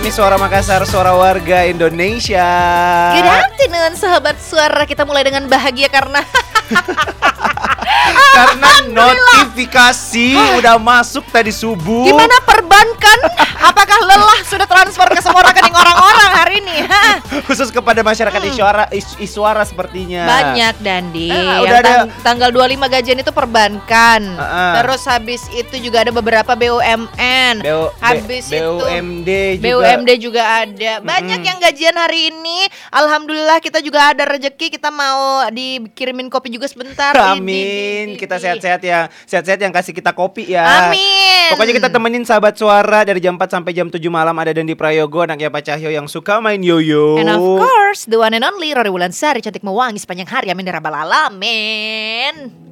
kami Suara Makassar, suara warga Indonesia. Good afternoon sahabat suara. Kita mulai dengan bahagia karena notifikasi udah masuk tadi subuh. gimana perbankan? Apakah lelah sudah transfer ke semua rekening orang-orang hari ini? Khusus kepada masyarakat Iswara sepertinya. Banyak Dandi. Udah ada tanggal 25 gajian itu perbankan. Terus habis itu juga ada beberapa BUMN. Habis BUMD itu juga. BUMD juga ada. Banyak yang gajian hari ini. Alhamdulillah kita juga ada rezeki. Kita mau dikirimin kopi juga sebentar. Amin. Kita sehat-sehat ya. Sehat-sehat yang kasih kita kopi ya. Amin. Pokoknya kita temenin sahabat suara dari jam 4 sampai jam 7 malam. Ada Dandi Prayogo, anaknya Pak Cahyo yang suka main yoyo. And of course, the one and only Rori Wulansari, cantik mewangi sepanjang hari. Amin ya rabbal alamin.